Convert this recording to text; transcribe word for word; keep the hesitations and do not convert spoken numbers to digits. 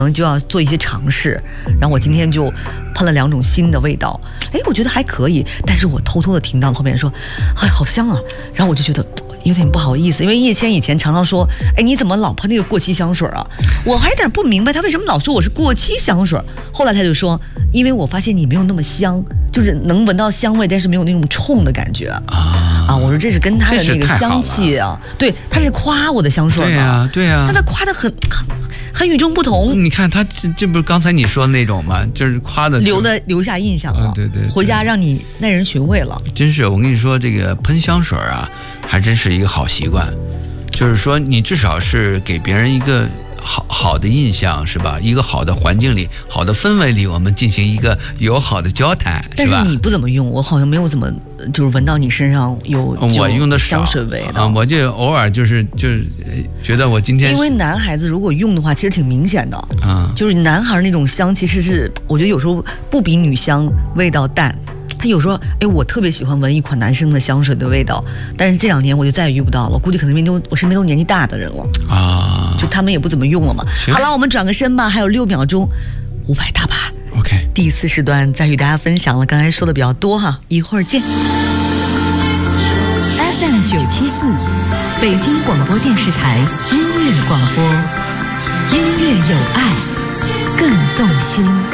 能就要做一些尝试，然后我今天就喷了两种新的味道，哎，我觉得还可以，但是我偷偷的听到后面说，哎，好香啊，然后我就觉得有点不好意思，因为叶谦以前常常说，哎，你怎么老喷那个过期香水啊？我还有点不明白他为什么老说我是过期香水，后来他就说，因为我发现你没有那么香，就是能闻到香味，但是没有那种冲的感觉啊啊！我说这是跟他的那个香气啊，对，他是夸我的香水嘛， 对呀对呀， 但他夸的很很很与众不同。 你看他这这不是刚才你说的那种吗？就是夸的留的留下印象了， 啊、对, 对对， 回家让你耐人寻味了。 真是，我跟你说，这个喷香水啊，还真是一个好习惯。就是说，你至少是给别人一个好好的印象，是吧？一个好的环境里，好的氛围里，我们进行一个友好的交谈， 但是你不怎么用，我好像没有怎么就是闻到你身上有我用的香水味的、 啊，我就偶尔就是就是觉得我今天， 因为男孩子如果用的话，其实挺明显的啊，就是男孩那种香，其实是我觉得有时候不比女香味道淡。他有时候，哎，我特别喜欢闻一款男生的香水的味道，但是这两年我就再也遇不到了。估计可能因为都我身边都年纪大的人了啊，就他们也不怎么用了嘛。好了，我们转个身吧，还有六秒钟，五百大把。 OK， 第四时段再与大家分享了，刚才说的比较多哈，一会儿见。 F M 九七四，北京广播电视台音乐广播，音乐有爱，更动心。